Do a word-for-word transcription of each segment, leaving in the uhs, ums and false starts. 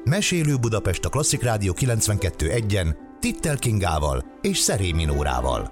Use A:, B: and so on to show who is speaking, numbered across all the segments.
A: Mesélő Budapest a Klasszik Rádió kilencvenkettő egyen Tittel Kingával és Szerémi Nórával.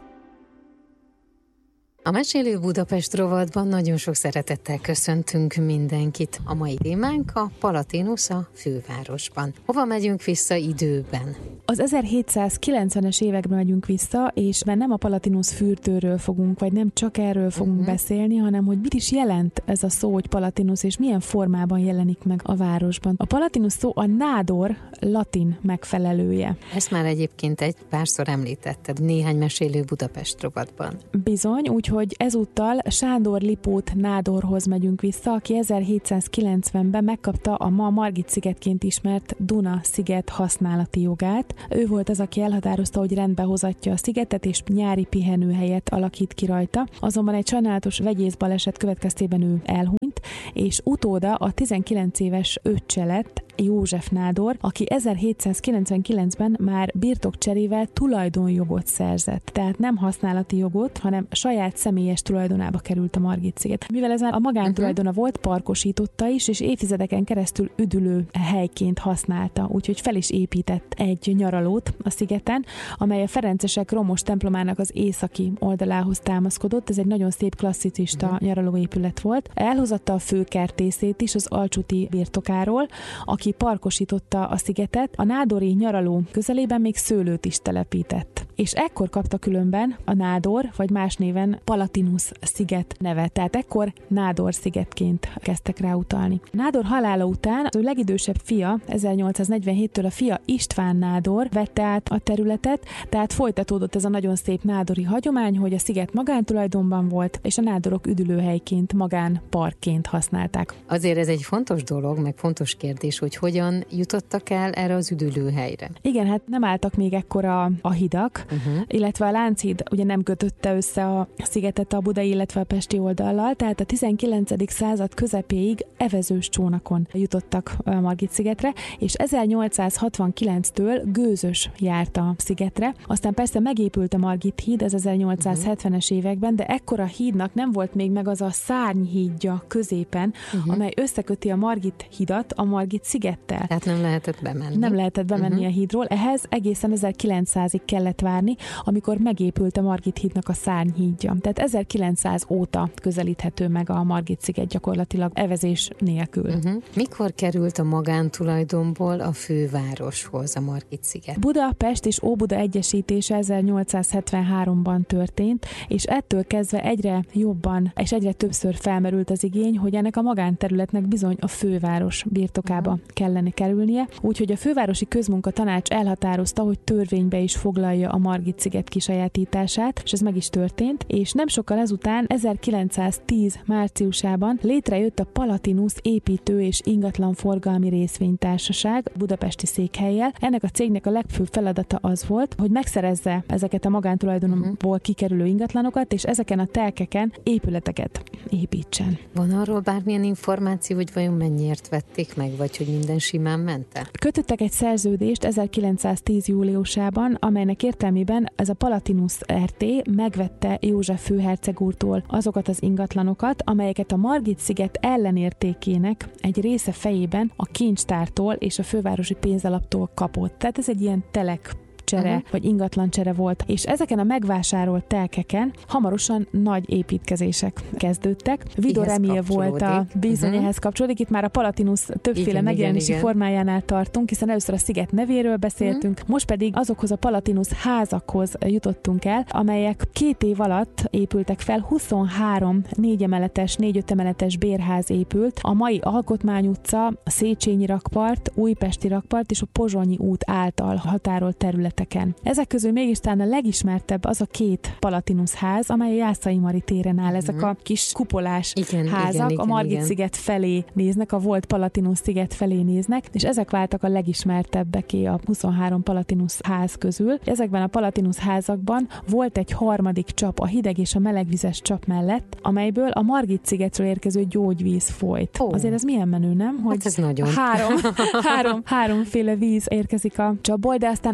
B: A Mesélő Budapest rovatban nagyon sok szeretettel köszöntünk mindenkit. A mai témánk a Palatinus a fővárosban. Hova megyünk vissza időben?
C: Az ezerhétszázkilencvenes években megyünk vissza, és nem a Palatinus fürdőről fogunk, vagy nem csak erről fogunk uh-huh. beszélni, hanem hogy mit is jelent ez a szó, hogy Palatinus, és milyen formában jelenik meg a városban. A Palatinus szó a nádor latin megfelelője.
B: Ezt már egyébként egy párszor említetted néhány Mesélő Budapest rovatban.
C: Bizony, úgyhogy hogy ezúttal Sándor Lipót nádorhoz megyünk vissza, aki ezerhétszázkilencvenben megkapta a ma Margit-szigetként ismert Duna-sziget használati jogát. Ő volt az, aki elhatározta, hogy rendbe hozatja a szigetet, és nyári pihenőhelyet alakít ki rajta. Azonban egy sajnálatos vegyészbaleset következtében ő elhunyt, és utóda a tizenkilenc éves öccse lett, József nádor, aki ezerhétszázkilencvenkilencben már birtokcserével tulajdonjogot szerzett. Tehát nem használati jogot, hanem saját személyes tulajdonába került a Margit-sziget. Mivel ez már a magántulajdona uh-huh. volt, parkosította is, és évtizedeken keresztül üdülő helyként használta. Úgyhogy fel is épített egy nyaralót a szigeten, amely a ferencesek romos templomának az északi oldalához támaszkodott. Ez egy nagyon szép klasszicista uh-huh. nyaralóépület volt. Elhozatta a főkertészét is az alcsúti birtokáról, aki parkosította a szigetet, a nádori nyaraló közelében még szőlőt is telepített. És ekkor kapta különben a nádor, vagy más néven Palatinus sziget neve. Tehát ekkor Nádor szigetként kezdtek rá utalni. Nádor halála után az ő legidősebb fia, ezernyolcszáznegyvenhéttől a fia István nádor vette át a területet, tehát folytatódott ez a nagyon szép nádori hagyomány, hogy a sziget magántulajdonban volt, és a nádorok üdülőhelyként, magánparkként használták.
B: Azért ez egy fontos dolog, meg fontos kérdés, hogy hogyan jutottak el erre az üdülőhelyre.
C: Igen, hát nem álltak még ekkora a hidak, uh-huh. illetve a Lánchíd ugye nem kötötte össze a szigetet a budai, illetve a pesti oldallal, tehát a tizenkilencedik század közepéig evezős csónakon jutottak a Margit-szigetre, és ezernyolcszázhatvankilenctől gőzös járt a szigetre. Aztán persze megépült a Margit híd, ez ezernyolcszázhetvenes uh-huh. években, de ekkor a hídnak nem volt még meg az a szárnyhídja középen, uh-huh. amely összeköti a Margit hidat a Margit szigettel.
B: Tehát nem lehetett bemenni.
C: Nem lehetett bemenni uh-huh. a hídról. Ehhez egészen ezerkilencszázig kellett várni, amikor megépült a Margit hídnak a szárnyhídja. Tehát ezerkilencszáz óta közelíthető meg a Margit-sziget gyakorlatilag evezés nélkül.
B: Uh-huh. Mikor került a magántulajdonból a fővároshoz a Margit-sziget?
C: Budapest és Óbuda egyesítése ezernyolcszázhetvenháromban történt, és ettől kezdve egyre jobban és egyre többször felmerült az igény, hogy ennek a magánterületnek bizony a főváros birtokába uh-huh. kellene kerülnie, úgyhogy a fővárosi közmunkatanács elhatározta, hogy törvénybe is foglalja a Margit-sziget kisajátítását, és ez meg is történt, és nem sokkal ezután ezerkilencszáztíz márciusában létrejött a Palatinus építő és ingatlanforgalmi részvénytársaság budapesti székhellyel. Ennek a cégnek a legfőbb feladata az volt, hogy megszerezze ezeket a magántulajdonból kikerülő ingatlanokat, és ezeken a telkeken épületeket építsen.
B: Van arról bármilyen információ, hogy vajon mennyiért vették meg, vagy hogy minden simán ment-e?
C: Kötöttek egy szerződést ezerkilencszáztíz júliusában, amelynek értelmében ez a Palatinus er té megvette József főherceg úrtól azokat az ingatlanokat, amelyeket a Margit-sziget ellenértékének egy része fejében a kincstártól és a fővárosi pénzalaptól kapott. Tehát ez egy ilyen telek csere, uh-huh. vagy ingatlan csere volt, és ezeken a megvásárolt telkeken hamarosan nagy építkezések kezdődtek. Vidor Emil volt a bizony uh-huh. ehhez kapcsolódik, itt már a Palatinus többféle igen, megjelenési igen, formájánál tartunk, hiszen először a sziget nevéről beszéltünk, uh-huh. most pedig azokhoz a Palatinus házakhoz jutottunk el, amelyek két év alatt épültek fel, huszonhárom négyemeletes, négy-öt emeletes bérház épült, a mai Alkotmány utca, a Széchenyi rakpart, Újpesti rakpart és a Pozsonyi út által határolt terület. Ezek közül mégis talán a legismertebb az a két Palatinus ház, amely a Jászai Mari téren áll. Ezek a kis kupolás
B: igen,
C: házak,
B: igen, igen,
C: a Margit-sziget felé néznek, a volt Palatinus sziget felé néznek, és ezek váltak a legismertebbeké a huszonhárom Palatinus ház közül. Ezekben a Palatinus házakban volt egy harmadik csap a hideg és a melegvizes csap mellett, amelyből a Margit-szigetről érkező gyógyvíz folyt. Oh. Azért ez milyen menő, nem?
B: Hogy hát ez nagyon.
C: Három, három, háromféle víz érkezik a csapból, de aztán ugyanez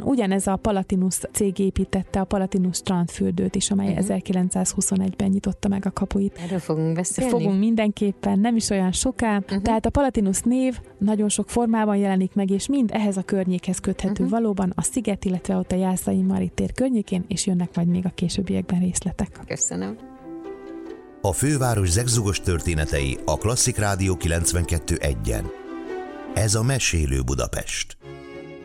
C: a Palatinus cég építette a Palatinus strandfürdőt is, amely uh-huh. ezerkilencszázhuszonegyben nyitotta meg a kapuit.
B: Erről fogunk beszélni?
C: Fogunk mindenképpen, nem is olyan soká. Uh-huh. Tehát a Palatinus név nagyon sok formában jelenik meg, és mind ehhez a környékhez köthető uh-huh. valóban a sziget, illetve ott a Jászai Mari tér környékén, és jönnek majd még a későbbiekben részletek.
B: Köszönöm.
A: A főváros zegzugos történetei a Klasszik Rádió kilencvenkettő egyen. Ez a Mesélő Budapest.